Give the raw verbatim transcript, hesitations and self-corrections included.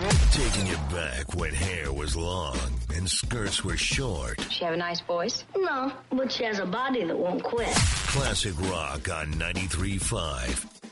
Taking it back when hair was long and skirts were short. She have a nice voice? No, but she has a body that won't quit. Classic rock on ninety-three point five.